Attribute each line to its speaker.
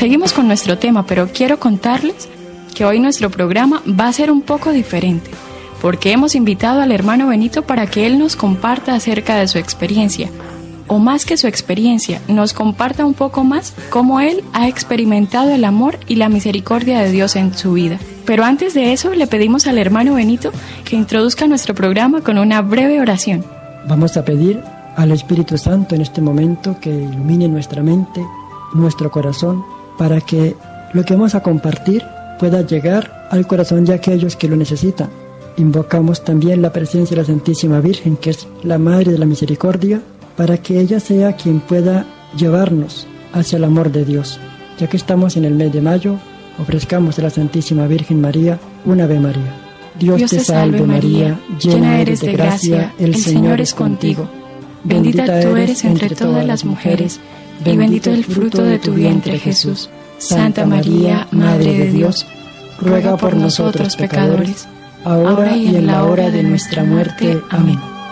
Speaker 1: seguimos con nuestro tema, pero quiero contarles que hoy nuestro programa va a ser un poco diferente, porque hemos invitado al hermano Benito para que él nos comparta acerca de su experiencia, o más que su experiencia, nos comparta un poco más cómo él ha experimentado el amor y la misericordia de Dios en su vida. Pero antes de eso, le pedimos al hermano Benito que introduzca nuestro programa con una breve oración.
Speaker 2: Vamos a pedir al Espíritu Santo en este momento que ilumine nuestra mente, nuestro corazón, para que lo que vamos a compartir pueda llegar al corazón de aquellos que lo necesitan. Invocamos también la presencia de la Santísima Virgen, que es la Madre de la Misericordia, para que ella sea quien pueda llevarnos hacia el amor de Dios. Ya que estamos en el mes de mayo, ofrezcamos a la Santísima Virgen María una Ave María. Dios te salve María, llena eres de gracia, el Señor es contigo. Bendita tú eres entre todas las mujeres, y bendito el fruto de tu vientre Jesús. Santa María, Madre de Dios, ruega por nosotros pecadores, ahora y en la hora de nuestra muerte. Amén.